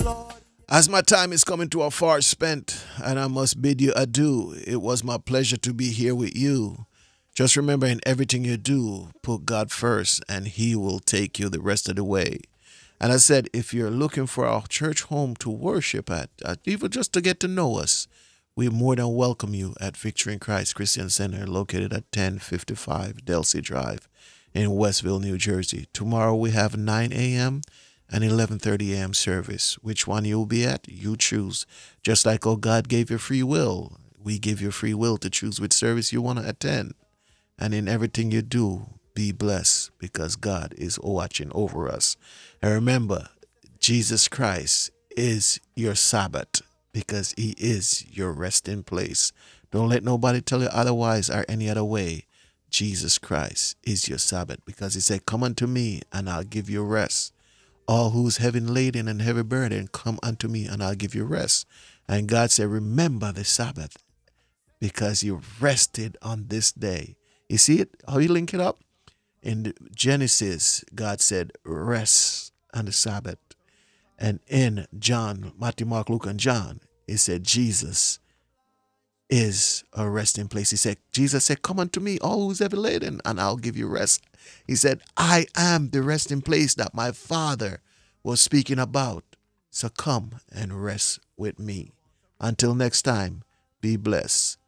As my time is coming to a far spent, and I must bid you adieu, it was my pleasure to be here with you. Just remember, in everything you do, put God first, and He will take you the rest of the way. And I said, if you're looking for a church home to worship at, even just to get to know us, we more than welcome you at Victory in Christ Christian Center, located at 1055 Delsey Drive in Westville, New Jersey. Tomorrow we have 9 a.m. and 11:30 a.m. service. Which one you'll be at, you choose. Just like God gave you free will, we give you free will to choose which service you want to attend. And in everything you do, be blessed because God is watching over us. And remember, Jesus Christ is your Sabbath because He is your resting place. Don't let nobody tell you otherwise or any other way. Jesus Christ is your Sabbath because He said, come unto me and I'll give you rest. All who's heavy laden and heavy burden, come unto me and I'll give you rest. And God said, remember the Sabbath because you rested on this day. You see it? How you link it up? In Genesis, God said, rest on the Sabbath. And in John, Matthew, Mark, Luke, and John, it said Jesus is a resting place. Jesus said, come unto me, all who's heavy laden, and I'll give you rest. He said, I am the resting place that my Father was speaking about. So come and rest with me. Until next time, be blessed.